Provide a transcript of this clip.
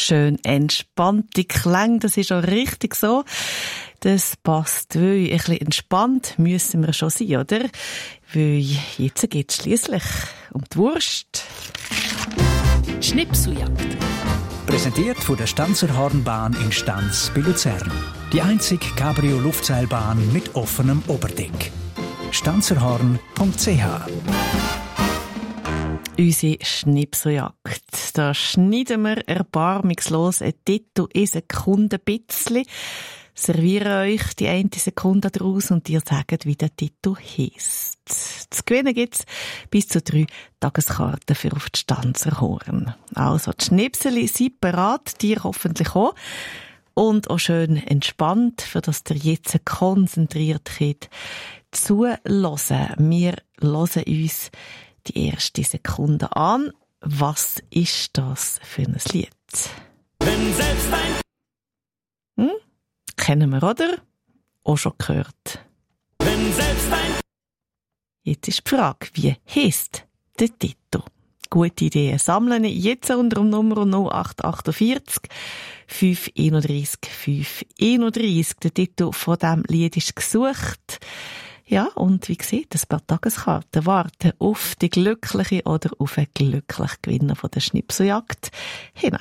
schön entspannte Klänge, das ist auch richtig so. Das passt, weil ein bisschen entspannt müssen wir schon sein, oder? Weil jetzt geht es schliesslich um die Wurst. Schnipseljagd. Präsentiert von der Stanzer Hornbahn in Stanz bei Luzern. Die einzige Cabrio-Luftseilbahn mit offenem Oberdeck. stanzerhorn.ch. Unsere Schnipseljagd. Da schneiden wir erbarmungslos ein Titel in Sekunden ein bisschen, servieren euch die eine Sekunde daraus und ihr sagt, wie der Titel heisst. Zu gewinnen gibt's bis zu 3 Tageskarten für auf die Stanzer Horn. Also die Schnipseli sind bereit, die hoffentlich auch. Und auch schön entspannt, für das ihr jetzt konzentriert könnt zuhören. Wir hören uns die erste Sekunde an. Was ist das für ein Lied? Wenn selbst ein Kennen wir, oder? Auch schon gehört. Wenn selbst ein Jetzt ist die Frage, wie heisst der Titel? Gute Ideen sammeln jetzt unter der Nummer 0848 531 531. Der Titel von diesem Lied ist gesucht. Ja, und wie gesagt, ein paar Tageskarten warten auf die glückliche oder auf einen glücklichen Gewinner von der Schnipseljagd hin.